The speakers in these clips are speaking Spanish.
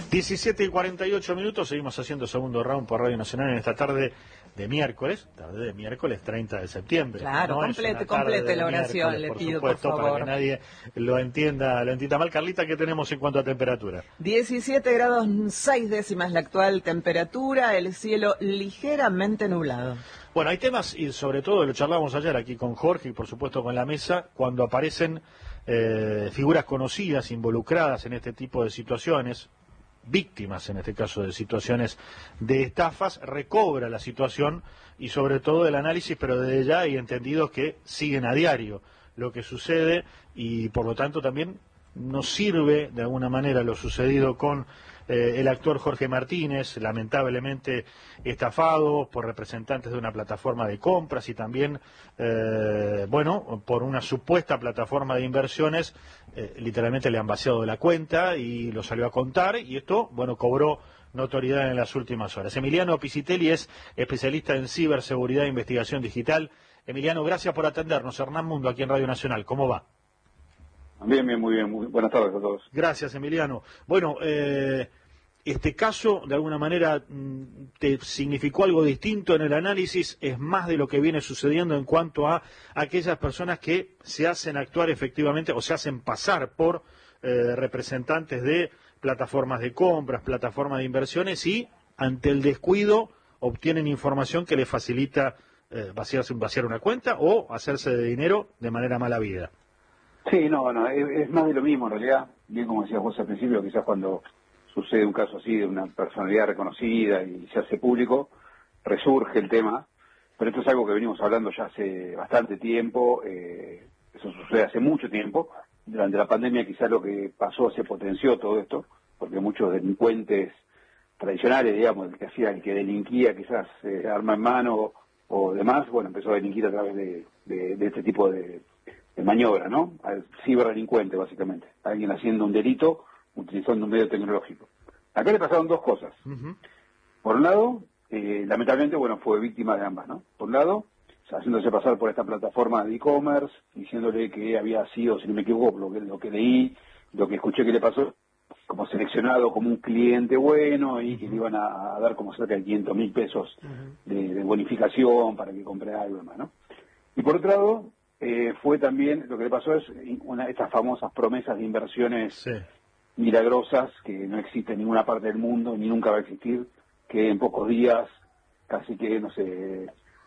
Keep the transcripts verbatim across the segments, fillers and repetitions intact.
diecisiete y cuarenta y ocho minutos, seguimos haciendo segundo round por Radio Nacional en esta tarde de miércoles, tarde de miércoles treinta de septiembre. Claro, no complete, complete la oración, le por pido, supuesto, por favor. para que nadie lo entienda, lo entienda mal. Carlita, ¿qué tenemos en cuanto a temperatura? diecisiete grados seis décimas la actual temperatura, el cielo ligeramente nublado. Bueno, hay temas, y sobre todo lo charlábamos ayer aquí con Jorge y por supuesto con la mesa, cuando aparecen eh, figuras conocidas, involucradas en este tipo de situaciones, víctimas en este caso de situaciones de estafas, recobra la situación y sobre todo el análisis, pero desde ya hay entendidos que siguen a diario lo que sucede y por lo tanto también nos sirve de alguna manera lo sucedido con eh, el actor Jorge Martínez, lamentablemente estafado por representantes de una plataforma de compras y también, eh, bueno, por una supuesta plataforma de inversiones, eh, literalmente le han vaciado la cuenta y lo salió a contar y esto, bueno, cobró notoriedad en las últimas horas. Emiliano Pisitelli es especialista en ciberseguridad e investigación digital. Emiliano, gracias por atendernos. Hernán Mundo, aquí en Radio Nacional. ¿Cómo va? Bien, bien, muy bien. Muy buenas tardes a todos. Gracias, Emiliano. Bueno, eh, este caso, de alguna manera, te significó algo distinto en el análisis, es más de lo que viene sucediendo en cuanto a aquellas personas que se hacen actuar efectivamente o se hacen pasar por eh, representantes de plataformas de compras, plataformas de inversiones y, ante el descuido, obtienen información que les facilita eh, vaciarse, vaciar una cuenta o hacerse de dinero de manera mala vida. Sí, no, no, es, es más de lo mismo en realidad. Bien como decías vos al principio, quizás cuando sucede un caso así de una personalidad reconocida y se hace público, resurge el tema, pero esto es algo que venimos hablando ya hace bastante tiempo, eh, eso sucede hace mucho tiempo. Durante la pandemia quizás lo que pasó se potenció todo esto, porque muchos delincuentes tradicionales, digamos, el que hacía, el que delinquía quizás eh, arma en mano o, o demás, bueno, empezó a delinquir a través de, de, de este tipo de de maniobra, ¿no? Al ciberdelincuente, básicamente. Alguien haciendo un delito utilizando un medio tecnológico. Acá le pasaron dos cosas. Uh-huh. Por un lado, eh, lamentablemente, bueno, fue víctima de ambas, ¿no? Por un lado, o sea, haciéndose pasar por esta plataforma de e-commerce, diciéndole que había sido, si no me equivoco, lo que, lo que leí, lo que escuché que le pasó, como seleccionado como un cliente bueno y uh-huh. que le iban a, a dar como cerca de quinientos mil pesos uh-huh. de, de bonificación para que compre algo y demás, ¿no? Y por otro lado, Eh, fue también, lo que le pasó es una de estas famosas promesas de inversiones sí. milagrosas que no existen en ninguna parte del mundo ni nunca va a existir, que en pocos días, casi que, no sé,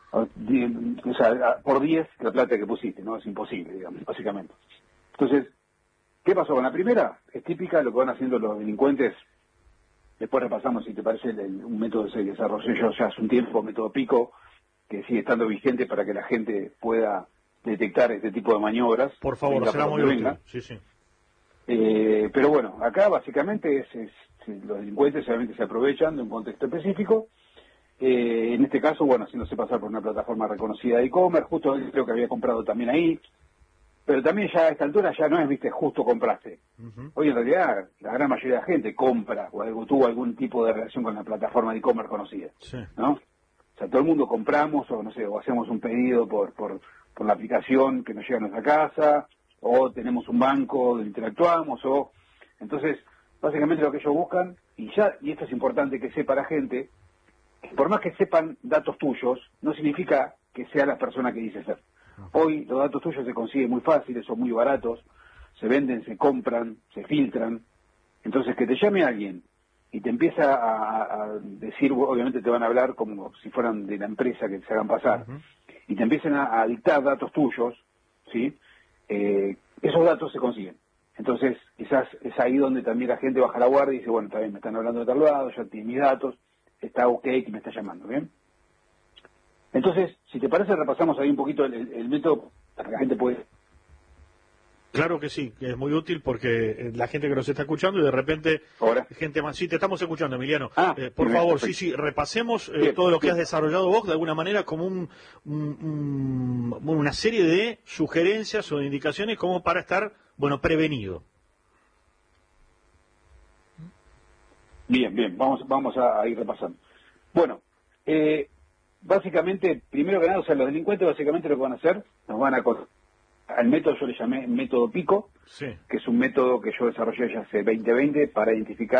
o sea, por diez la plata que pusiste, ¿no? Es imposible, digamos, básicamente. Entonces, ¿qué pasó con la primera? Es típica lo que van haciendo los delincuentes. Después repasamos, si te parece, el, el, un método que se desarrolló ya hace un tiempo, método Pico, que sigue estando vigente para que la gente pueda detectar este tipo de maniobras. Por favor, será muy útil. Sí, sí. Eh, pero bueno, acá básicamente es, es, los delincuentes solamente se aprovechan de un contexto específico. Eh, en este caso, bueno, haciéndose pasar por una plataforma reconocida de e-commerce, justo creo que había comprado también ahí. Pero también ya a esta altura ya no es, viste, justo compraste. Uh-huh. Hoy en realidad la gran mayoría de la gente compra o algo, tuvo algún tipo de relación con la plataforma de e-commerce conocida. Sí. ¿No? O sea, todo el mundo compramos o no sé, o hacemos un pedido por... por por la aplicación que nos llega a nuestra casa, o tenemos un banco donde interactuamos, o entonces, básicamente lo que ellos buscan, y ya, y esto es importante que sepa la gente, que por más que sepan datos tuyos, no significa que sea la persona que dice ser. Hoy los datos tuyos se consiguen muy fáciles, son muy baratos, se venden, se compran, se filtran, entonces que te llame alguien y te empieza a, a decir, obviamente te van a hablar como si fueran de la empresa que se hagan pasar, uh-huh. y te empiecen a, a dictar datos tuyos, ¿sí? Eh, esos datos se consiguen. Entonces, quizás es ahí donde también la gente baja la guardia y dice, bueno, también me están hablando de tal lado, ya tiene mis datos, está ok que me está llamando, ¿bien? Entonces, si te parece, repasamos ahí un poquito el, el, el método para que la gente pueda... Claro que sí, que es muy útil porque la gente que nos está escuchando y de repente ¿Ahora? Gente más. Sí, te estamos escuchando, Emiliano. Ah, eh, por bien, favor, perfecto. sí, sí, repasemos eh, bien, todo lo que bien. has desarrollado vos de alguna manera como un, un, un, una serie de sugerencias o de indicaciones como para estar, bueno, prevenido. Bien, bien, vamos, vamos a, a ir repasando. Bueno, eh, básicamente, primero que nada, o sea, los delincuentes básicamente lo que van a hacer, nos van a... Al método yo le llamé método Pico, sí. que es un método que yo desarrollé ya hace veinte veinte para identificar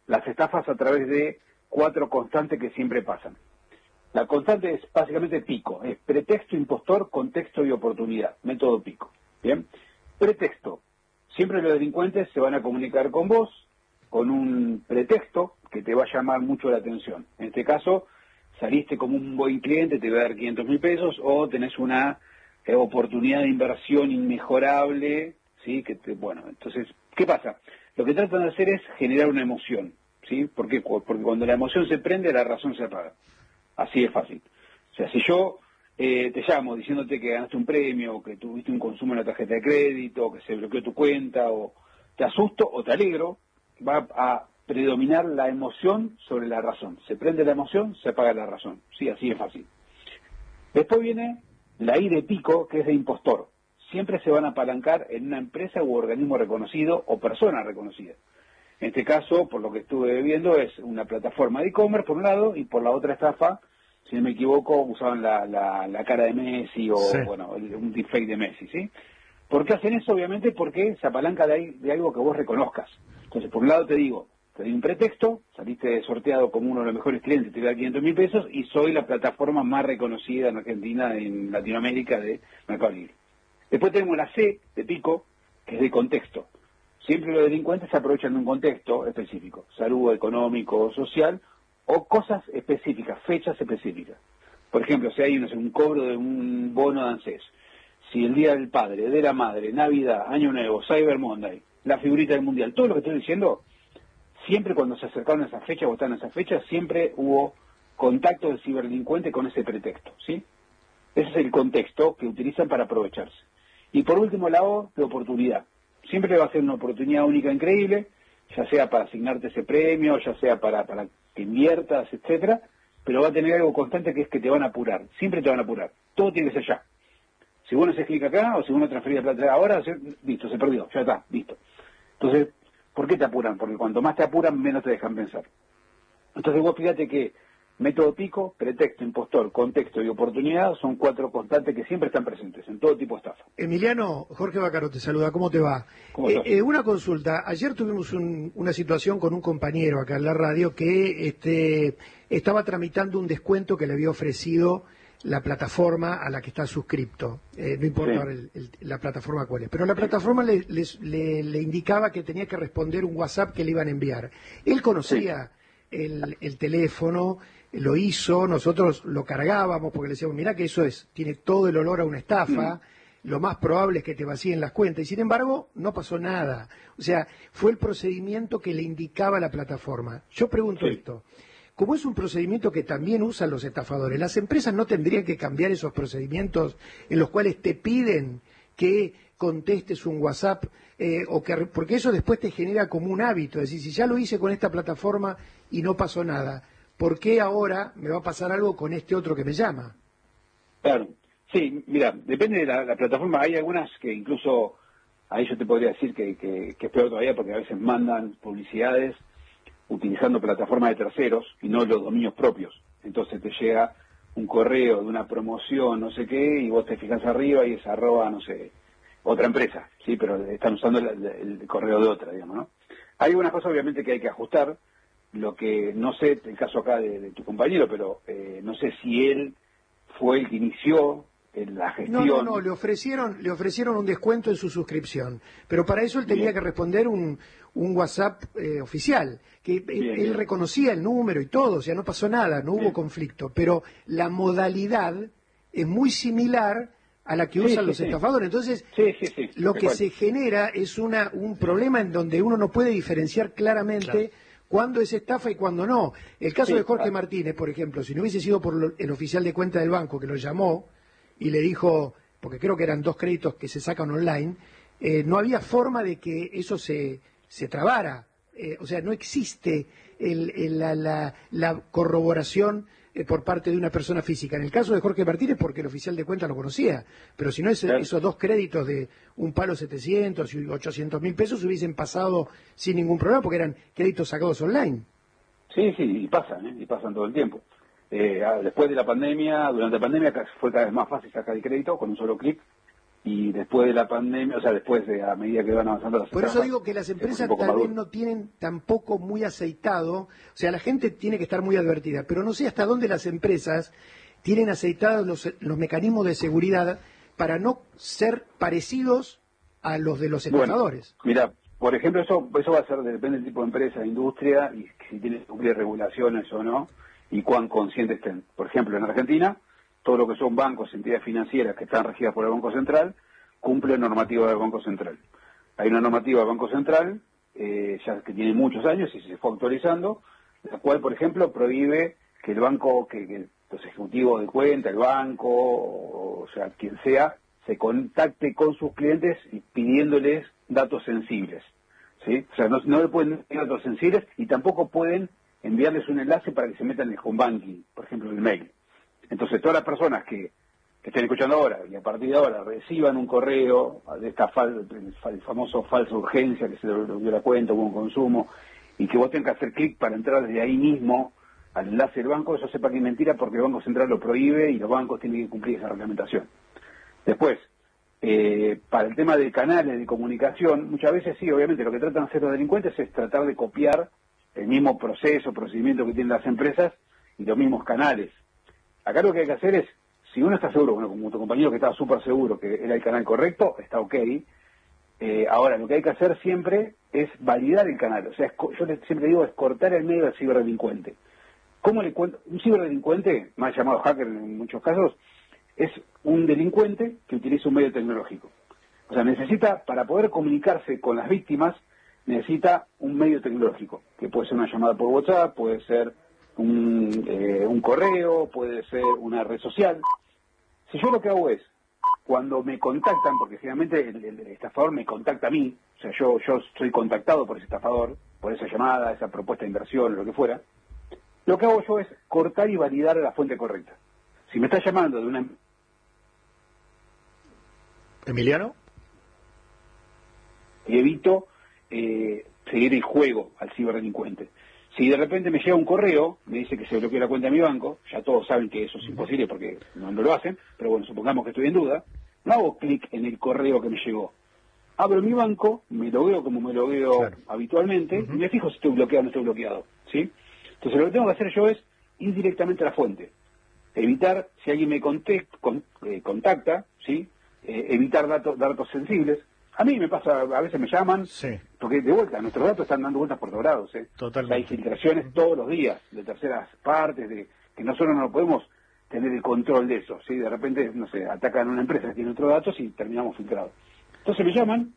las estafas a través de cuatro constantes que siempre pasan. La constante es básicamente pico, es pretexto, impostor, contexto y oportunidad, método pico. Bien, pretexto. Siempre los delincuentes se van a comunicar con vos con un pretexto que te va a llamar mucho la atención. En este caso, saliste como un buen cliente, te va a dar quinientos mil pesos, o tenés una eh, oportunidad de inversión inmejorable, ¿sí? Que te, bueno, entonces, ¿qué pasa? Lo que tratan de hacer es generar una emoción, ¿sí? ¿Por qué? Porque cuando la emoción se prende, la razón se apaga. Así es fácil. O sea, si yo eh, te llamo diciéndote que ganaste un premio, que tuviste un consumo en la tarjeta de crédito, que se bloqueó tu cuenta, o te asusto o te alegro, va a predominar la emoción sobre la razón. Se prende la emoción, se apaga la razón. Sí, así es fácil. Después viene la I de pico, que es de impostor. Siempre se van a apalancar en una empresa u organismo reconocido o persona reconocida. En este caso, por lo que estuve viendo, es una plataforma de e-commerce por un lado, y por la otra estafa, si no me equivoco, usaban la, la, la cara de Messi o, sí. bueno, el, un deepfake de Messi, ¿sí? ¿Por qué hacen eso? Obviamente porque se apalanca de, ahí, de algo que vos reconozcas. Entonces, por un lado te digo, te doy un pretexto, saliste sorteado como uno de los mejores clientes, te da quinientos mil pesos, y soy la plataforma más reconocida en Argentina, en Latinoamérica, de Mercado Libre. Después tenemos la C de pico, que es de contexto. Siempre los delincuentes se aprovechan de un contexto específico, salud, económico, social, o cosas específicas, fechas específicas. Por ejemplo, si hay no sé, un cobro de un bono de ANSES, si el Día del Padre, de la Madre, Navidad, Año Nuevo, Cyber Monday, la figurita del Mundial, todo lo que estoy diciendo, siempre cuando se acercaron a esa fecha, votaron a esa fecha, siempre hubo contacto del ciberdelincuente con ese pretexto, ¿sí? Ese es el contexto que utilizan para aprovecharse. Y por último, la O de oportunidad. Siempre va a ser una oportunidad única, increíble, ya sea para asignarte ese premio, ya sea para, para que inviertas, etcétera, pero va a tener algo constante que es que te van a apurar, siempre te van a apurar, todo tiene que ser ya. Si vos no haces clic acá, o si vos no transferís la plata ahora, listo, se perdió, ya está, listo. Entonces, ¿por qué te apuran? Porque cuanto más te apuran, menos te dejan pensar. Entonces vos fíjate que método pico, pretexto, impostor, contexto y oportunidad son cuatro constantes que siempre están presentes en todo tipo de estafa. Emiliano, Jorge Bacaro te saluda, ¿cómo te va? ¿Cómo eh, eh, una consulta, ayer tuvimos un, una situación con un compañero acá en la radio que este, estaba tramitando un descuento que le había ofrecido la plataforma a la que está suscripto, eh, no importa sí. ahora el, el, la plataforma cuál es, pero la plataforma le, le, le, le indicaba que tenía que responder un WhatsApp que le iban a enviar. Él conocía sí. el, el teléfono, lo hizo, nosotros lo cargábamos porque le decíamos, mirá que eso es, tiene todo el olor a una estafa, mm. lo más probable es que te vacíen las cuentas, y sin embargo no pasó nada. O sea, fue el procedimiento que le indicaba la plataforma. Yo pregunto sí. esto, como es un procedimiento que también usan los estafadores, ¿las empresas no tendrían que cambiar esos procedimientos en los cuales te piden que contestes un WhatsApp? Eh, o que, porque eso después te genera como un hábito, es decir, si ya lo hice con esta plataforma y no pasó nada, ¿por qué ahora me va a pasar algo con este otro que me llama? Claro, sí, mira, depende de la, la plataforma. Hay algunas que incluso, ahí yo te podría decir que, que, que es peor todavía porque a veces mandan publicidades utilizando plataformas de terceros y no los dominios propios. Entonces te llega un correo de una promoción, no sé qué, y vos te fijas arriba y es arroba, no sé, otra empresa, sí, pero están usando el, el correo de otra, digamos, ¿no? Hay algunas cosas obviamente que hay que ajustar. Lo que no sé, el caso acá de, de tu compañero, pero eh, no sé si él fue el que inició en la gestión. No, no, no, le ofrecieron, le ofrecieron un descuento en su suscripción, pero para eso él tenía bien. que responder un, un WhatsApp eh, oficial, que bien, él, él reconocía el número y todo, o sea, no pasó nada, no bien. hubo conflicto, pero la modalidad es muy similar a la que sí, usan sí, los sí. estafadores. Entonces, sí, sí, sí, lo que cual. se genera es una un problema en donde uno no puede diferenciar claramente claro. cuándo es estafa y cuándo no. El caso sí, de Jorge claro. Martínez, por ejemplo, si no hubiese sido por lo, el oficial de cuenta del banco que lo llamó y le dijo, porque creo que eran dos créditos que se sacan online, eh, no había forma de que eso se, se trabara. Eh, o sea, no existe el, el, la, la, la corroboración eh, por parte de una persona física. En el caso de Jorge Martínez, porque el oficial de cuenta lo conocía, pero si no, ese, claro. esos dos créditos de un palo setecientos y ochocientos mil pesos hubiesen pasado sin ningún problema, porque eran créditos sacados online. Sí, sí, y pasan, ¿eh? y pasan todo el tiempo. Eh, después de la pandemia, durante la pandemia fue cada vez más fácil sacar el crédito con un solo clic. y después de la pandemia, o sea, después de a medida que van avanzando las Por eso etapas, digo que las empresas tal vez no tienen tampoco muy aceitado, o sea, la gente tiene que estar muy advertida, pero no sé hasta dónde las empresas tienen aceitados los, los mecanismos de seguridad para no ser parecidos a los de los estafadores. Bueno, mira, por ejemplo, eso eso va a ser, depende del tipo de empresa, de industria, y si tiene que cumplir regulaciones o no, y cuán conscientes estén. Por ejemplo, en Argentina, todo lo que son bancos, entidades financieras que están regidas por el Banco Central, cumplen normativa del Banco Central. Hay una normativa del Banco Central, eh, ya que tiene muchos años y se fue actualizando, la cual, por ejemplo, prohíbe que el banco, que, que los ejecutivos de cuenta, el banco, o, o sea, quien sea, se contacte con sus clientes y pidiéndoles datos sensibles, ¿sí? O sea, no, no le pueden dar datos sensibles y tampoco pueden enviarles un enlace para que se metan en el home banking, por ejemplo, el mail. Entonces, todas las personas que, que estén escuchando ahora y a partir de ahora reciban un correo de esta fal, el famoso falsa urgencia que se le dio la cuenta, hubo un consumo, y que vos tengas que hacer clic para entrar desde ahí mismo al enlace del banco, eso sepa que es mentira porque el Banco Central lo prohíbe y los bancos tienen que cumplir esa reglamentación. Después, eh, para el tema de canales de comunicación, muchas veces sí, obviamente lo que tratan de hacer los delincuentes es tratar de copiar el mismo proceso, procedimiento que tienen las empresas y los mismos canales. Acá lo que hay que hacer es, si uno está seguro, bueno, como tu compañero que estaba súper seguro que era el canal correcto, está ok. Eh, ahora, lo que hay que hacer siempre es validar el canal. O sea, es, yo siempre digo, es cortar el medio del ciberdelincuente. ¿Cómo le cuento? Un ciberdelincuente, más llamado hacker en muchos casos, es un delincuente que utiliza un medio tecnológico. O sea, necesita, para poder comunicarse con las víctimas, necesita un medio tecnológico, que puede ser una llamada por WhatsApp, puede ser un, eh, un correo, puede ser una red social. Si yo lo que hago es, cuando me contactan, porque generalmente el, el, el estafador me contacta a mí, o sea, yo, yo soy contactado por ese estafador, por esa llamada, esa propuesta de inversión, o lo que fuera, lo que hago yo es cortar y validar la fuente correcta. Si me está llamando de una... ¿Emiliano? Y evito eh, seguir el juego al ciberdelincuente. Si de repente me llega un correo, me dice que se bloqueó la cuenta de mi banco, ya todos saben que eso es imposible porque no, no lo hacen, pero bueno, supongamos que estoy en duda, no hago clic en el correo que me llegó. Abro mi banco, me logueo como me logueo claro. habitualmente, uh-huh. y me fijo si estoy bloqueado o no estoy bloqueado, ¿sí? Entonces lo que tengo que hacer yo es ir directamente a la fuente. Evitar, si alguien me contect, con, eh, contacta, ¿sí? Eh, evitar datos, datos sensibles. A mí me pasa, a veces me llaman, sí. porque de vuelta, nuestros datos están dando vueltas por todos lados, ¿eh? Totalmente. Hay filtraciones todos los días de terceras partes, de que nosotros no podemos tener el control de eso, ¿sí? De repente, no sé, atacan a una empresa que tiene otros datos y terminamos filtrados. Entonces me llaman,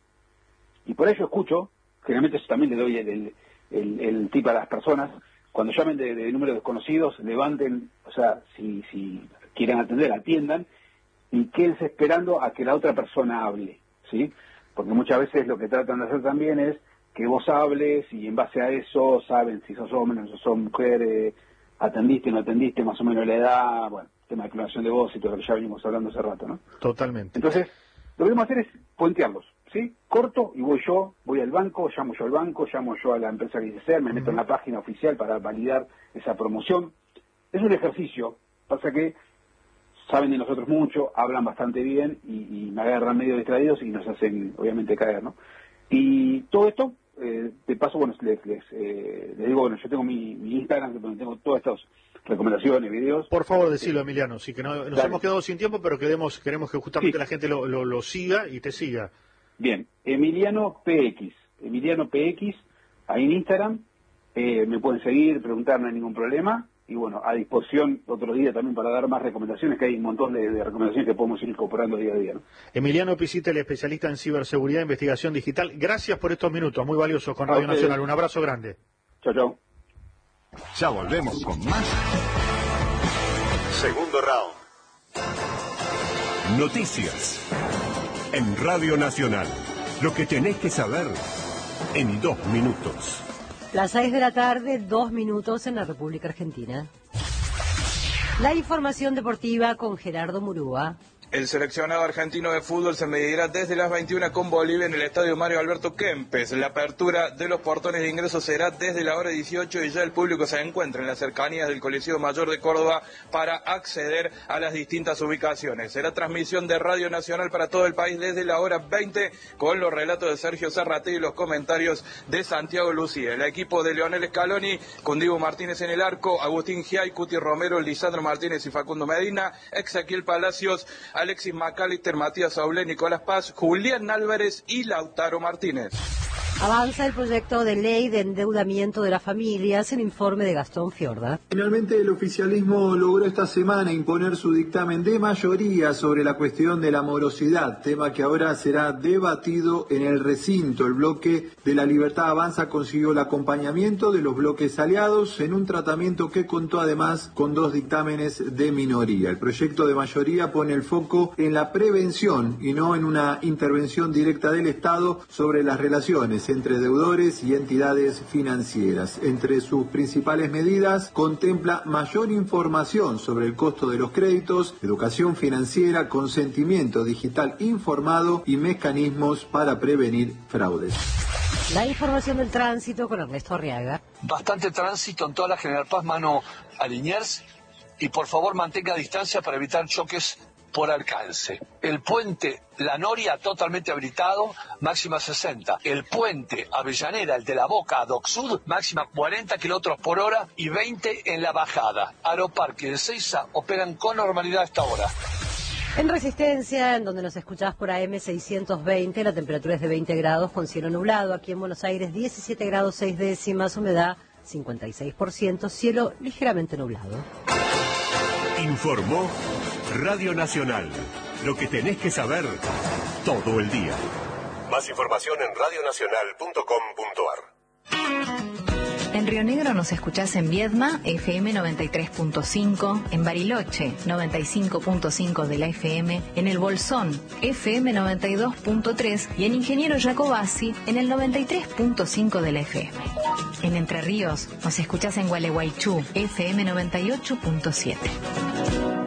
y por ello escucho, generalmente eso también le doy el, el, el, el tip a las personas, cuando llamen de, de números desconocidos, levanten, o sea, si, si quieren atender, atiendan, y quédense esperando a que la otra persona hable, ¿sí? Porque muchas veces lo que tratan de hacer también es que vos hables y en base a eso saben si sos hombre, si sos mujer, eh, atendiste, no atendiste, más o menos la edad, bueno, tema de clonación de voz y todo lo que ya venimos hablando hace rato, ¿no? Totalmente. Entonces, lo que debemos hacer es puentearlos, ¿sí? Corto y voy yo, voy al banco, llamo yo al banco, llamo yo a la empresa que dice ser, me uh-huh. meto en la página oficial para validar esa promoción. Es un ejercicio, pasa que saben de nosotros mucho, hablan bastante bien y, y me agarran medio distraídos y nos hacen, obviamente, caer, ¿no? Y todo esto, eh, de paso, bueno, les, les, eh, les digo, bueno, yo tengo mi, mi Instagram donde tengo todas estas recomendaciones, videos. Por favor, decilo, Emiliano, sí que no, nos Dale. hemos quedado sin tiempo, pero queremos, queremos que justamente sí. la gente lo, lo, lo siga y te siga. Bien, Emiliano P X, Emiliano P X, ahí en Instagram, eh, me pueden seguir, preguntar, no hay ningún problema. Y bueno, a disposición otro día también para dar más recomendaciones, que hay un montón de, de recomendaciones que podemos ir incorporando día a día, ¿no? Emiliano Pisita, el especialista en ciberseguridad e investigación digital. Gracias por estos minutos, muy valiosos con Radio Nacional. Un abrazo grande. Chao, chao. Ya volvemos con más. Segundo round. Noticias. En Radio Nacional. Lo que tenés que saber en dos minutos. Las seis de la tarde, dos minutos en la República Argentina. La información deportiva con Gerardo Murúa. El seleccionado argentino de fútbol se medirá desde las veintiuna con Bolivia en el estadio Mario Alberto Kempes. La apertura de los portones de ingreso será desde la hora dieciocho y ya el público se encuentra en las cercanías del Coliseo Mayor de Córdoba para acceder a las distintas ubicaciones. Será transmisión de Radio Nacional para todo el país desde la hora veinte con los relatos de Sergio Zarratea y los comentarios de Santiago Lucía. El equipo de Leonel Scaloni, con Diego Martínez en el arco, Agustín Giay, Cuti Romero, Lisandro Martínez y Facundo Medina, Ezequiel Palacios, Alexis McAllister, Matías Aulé, Nicolás Paz, Julián Álvarez y Lautaro Martínez. Avanza el proyecto de ley de endeudamiento de las familias, el informe de Gastón Fiorda. Finalmente el oficialismo logró esta semana imponer su dictamen de mayoría sobre la cuestión de la morosidad, tema que ahora será debatido en el recinto. El bloque de la Libertad Avanza consiguió el acompañamiento de los bloques aliados en un tratamiento que contó además con dos dictámenes de minoría. El proyecto de mayoría pone el foco en la prevención y no en una intervención directa del Estado sobre las relaciones entre deudores y entidades financieras. Entre sus principales medidas contempla mayor información sobre el costo de los créditos, educación financiera, consentimiento digital informado y mecanismos para prevenir fraudes. La información del tránsito con Ernesto Arriaga. Bastante tránsito en toda la General Paz, mano a Liniers, y por favor mantenga distancia para evitar choques por alcance. El puente La Noria totalmente habilitado, máxima sesenta. El puente Avellaneda, el de la Boca a Doc Sud, máxima cuarenta kilómetros por hora y veinte en la bajada. Aeroparque de Ezeiza operan con normalidad hasta ahora. En Resistencia, en donde nos escuchás por A M seiscientos veinte, la temperatura es de veinte grados con cielo nublado. Aquí en Buenos Aires, diecisiete grados seis décimas, humedad cincuenta y seis por ciento, cielo ligeramente nublado. Informó Radio Nacional. Lo que tenés que saber todo el día. Más información en radio nacional punto com punto ar. En Río Negro nos escuchás en Viedma, F M noventa y tres punto cinco, en Bariloche, noventa y cinco punto cinco de la F M, en El Bolsón, F M noventa y dos punto tres y en Ingeniero Jacobasi, en el noventa y tres punto cinco de la F M. En Entre Ríos nos escuchás en Gualeguaychú, F M noventa y ocho punto siete.